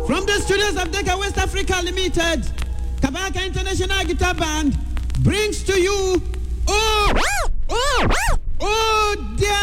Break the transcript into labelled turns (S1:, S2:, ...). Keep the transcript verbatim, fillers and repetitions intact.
S1: From the studios of Decca West Africa Limited, Kabaka International Guitar Band brings to you